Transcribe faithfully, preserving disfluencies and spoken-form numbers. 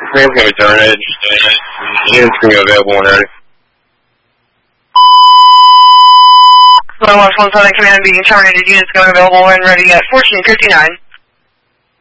Train's going to be terminated. Unit's going to be available when ready. one one one seven, command being terminated. Units going available when ready at fourteen fifty-nine.